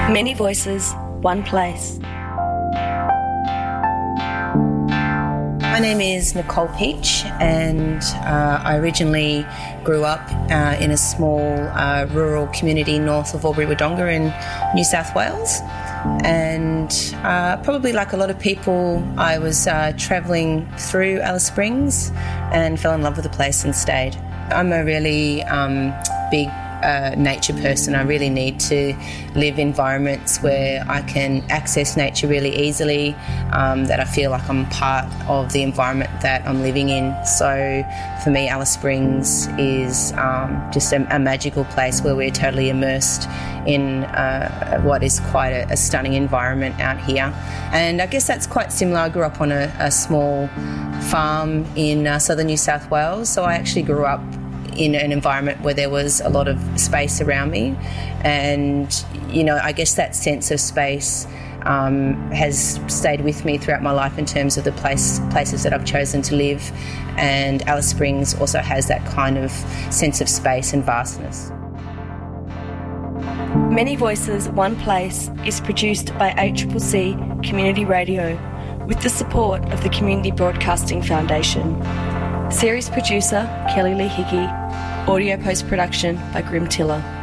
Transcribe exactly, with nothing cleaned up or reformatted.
Many voices, one place. My name is Nicole Peach, and uh, I originally grew up uh, in a small uh, rural community north of Albury-Wodonga in New South Wales. And uh, probably like a lot of people, I was uh, travelling through Alice Springs and fell in love with the place and stayed. I'm a really um, big Uh, nature person. I really need to live environments where I can access nature really easily, um, that I feel like I'm part of the environment that I'm living in. So for me, Alice Springs is um, just a, a magical place where we're totally immersed in uh, what is quite a, a stunning environment out here. And I guess that's quite similar. I grew up on a, a small farm in uh, southern New South Wales, so I actually grew up in an environment where there was a lot of space around me. And, you know, I guess that sense of space um, has stayed with me throughout my life in terms of the place places that I've chosen to live. And Alice Springs also has that kind of sense of space and vastness. Many Voices, One Place is produced by A C C C Community Radio with the support of the Community Broadcasting Foundation. Series producer Kelly Lee Hickey. Audio post-production by Grim Tiller.